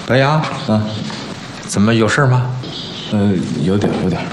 白杨，怎么有事吗？ 有点。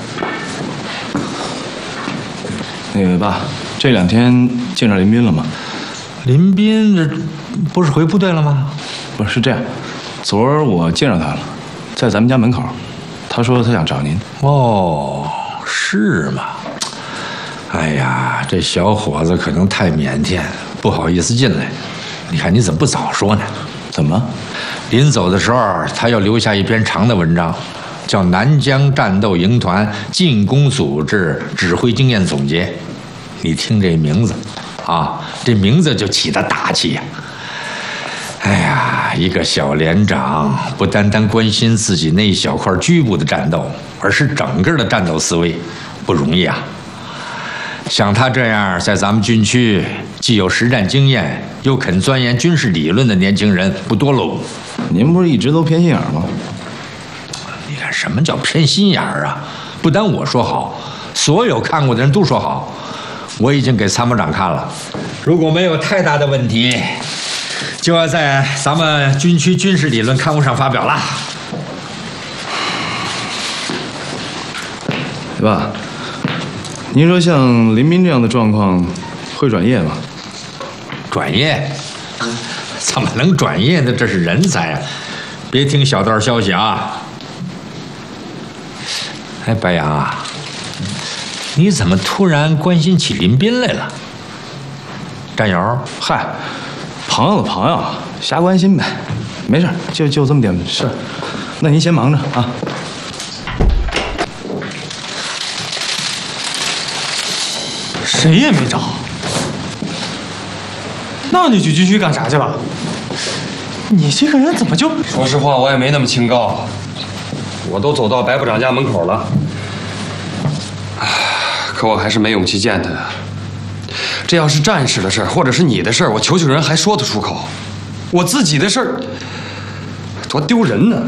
那个爸，这2天见着林斌了吗？ 林斌这不是回部队了吗？ 不是这样，昨儿我见着他了，在咱们家门口，他说他想找您。 哦，是吗？哎呀，这小伙子可能太腼腆，不好意思进来。你看你怎么不早说呢？ 怎么？ 临走的时候，他要留下一篇长的文章，叫《南疆战斗营团进攻组织指挥经验总结》。你听这名字，啊，这名字就起得大气呀。哎呀，一个小连长不单单关心自己那一小块局部的战斗，而是整个的战斗思维，不容易啊。像他这样在咱们军区既有实战经验，又肯钻研军事理论的年轻人不多喽。 您不是一直都偏心眼吗？ 你看什么叫偏心眼儿啊？不单我说好，所有看过的人都说好。我已经给参谋长看了，如果没有太大的问题，就要在咱们军区军事理论刊物上发表了。 爸，您说像林斌这样的状况，会转业吗？ 转业？怎么能转业呢？这是人才啊！别听小道消息啊！哎，白杨啊，你怎么突然关心起林斌来了？战友？ 嗨，朋友的朋友，瞎关心呗，没事，就这么点事儿。那您先忙着啊。 谁也没找，那你去军区干啥去了？你这个人怎么就…… 说实话，我也没那么清高，我都走到白部长家门口了，可我还是没勇气见他。这要是战士的事儿，或者是你的事儿，我求人还说得出口。我自己的事儿，多丢人呢！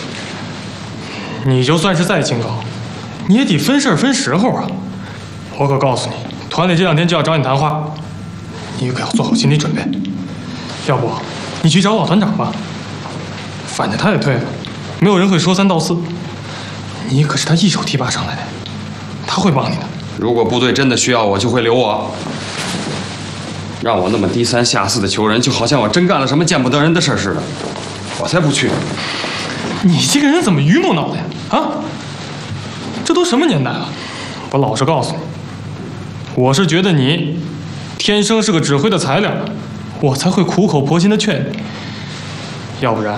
你就算是再清高，你也得分事儿分时候啊！我可告诉你，团里这2天就要找你谈话，你可要做好心理准备。要不，你去找老团长吧，反正他也退了，没有人会说3道4。你可是他一手提拔上来的，他会帮你的。 如果部队真的需要我，就会留我。让我那么低3下4的求人，就好像我真干了什么见不得人的事似的，我才不去。 你这个人怎么榆木脑袋呀？啊！这都什么年代了？我老实告诉你，我是觉得你天生是个指挥的材料，我才会苦口婆心的劝你。要不然，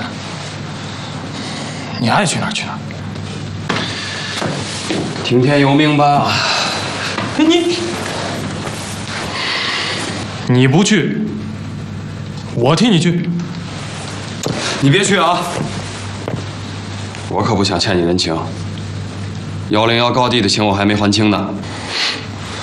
你爱去哪儿去哪儿。 听天由命吧。 哎，你不去，我替你去。 你别去啊！我可不想欠你人情。101高地的情我还没还清呢。